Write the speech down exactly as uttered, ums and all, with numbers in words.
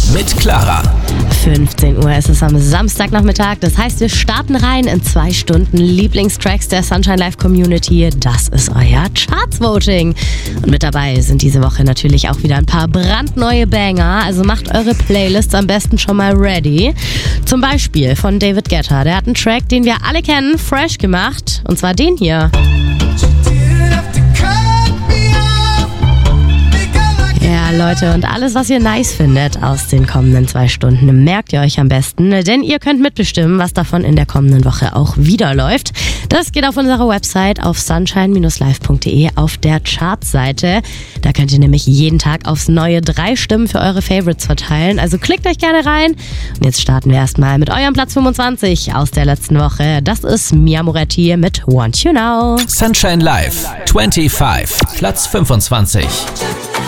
mit Clara. fünfzehn Uhr ist es am Samstagnachmittag. Das heißt, wir starten rein in zwei Stunden Lieblingstracks der Sunshine Live Community. Das ist euer Charts-Voting. Und mit dabei sind diese Woche natürlich auch wieder ein paar brandneue Banger. Also macht eure Playlists am besten schon mal ready. Zum Beispiel von David Guetta. Der hat einen Track, den wir alle kennen, fresh gemacht. Und zwar den hier. Ja, Leute, und alles, was ihr nice findet aus den kommenden zwei Stunden, merkt ihr euch am besten, denn ihr könnt mitbestimmen, was davon in der kommenden Woche auch wieder läuft. Das geht auf unserer Website auf sunshine Bindestrich live Punkt de auf der Charts-Seite. Da könnt ihr nämlich jeden Tag aufs Neue drei Stimmen für eure Favorites verteilen. Also klickt euch gerne rein. Und jetzt starten wir erstmal mit eurem Platz fünfundzwanzig aus der letzten Woche. Das ist Mia Moretti mit Want You Now. Sunshine Live, fünfundzwanzig, Platz fünfundzwanzig.